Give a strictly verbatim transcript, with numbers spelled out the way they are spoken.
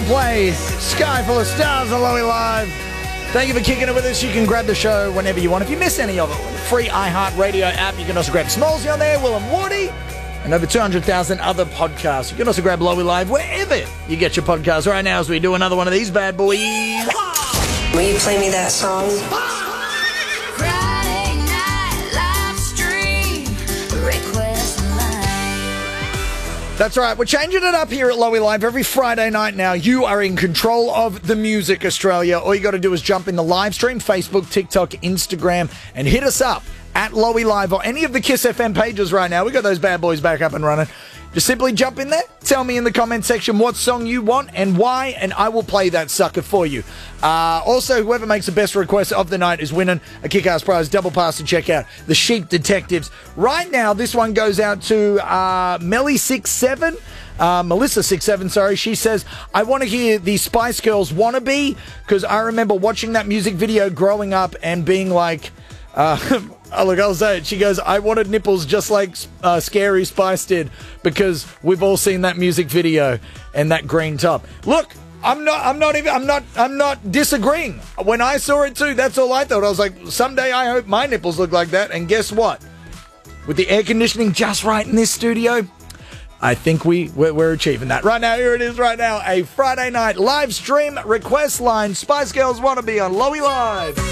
Coldplay, Sky Full of Stars on Lowy Live. Thank you for kicking it with us. You can grab the show whenever you want. If you miss any of it, free iHeartRadio app. You can also grab Smallsy on there, Will and Woody, and over two hundred thousand other podcasts. You can also grab Lowy Live wherever you get your podcasts. Right now, as we do another one of these bad boys. Will you play me that song? Friday night live stream request line. That's right. We're changing it up here at Lowy Live every Friday night now. You are in control of the music, Australia. All you got to do is jump in the live stream, Facebook, TikTok, Instagram, and hit us up at Lowy Live or any of the Kiss F M pages right now. We got those bad boys back up and running. Just simply jump in there, tell me in the comment section what song you want and why, and I will play that sucker for you. Uh, also, whoever makes the best request of the night is winning a kick-ass prize double pass to check out The Sheep Detectives. Right now, this one goes out to uh, Melly six seven. Uh, Melissa six seven, sorry. She says, I want to hear the Spice Girls Wannabe, because I remember watching that music video growing up and being like, uh, oh, look, I'll say it. She goes, I wanted nipples just like uh, Scary Spice did, because we've all seen that music video and that green top. Look, I'm not, I'm not even, I'm not, I'm not disagreeing. When I saw it too, that's all I thought. I was like, someday I hope my nipples look like that. And guess what? With the air conditioning just right in this studio, I think we, we're, we're achieving that. Right now, here it is right now, a Friday night live stream request line. Spice Girls Wannabe on Lowy Live.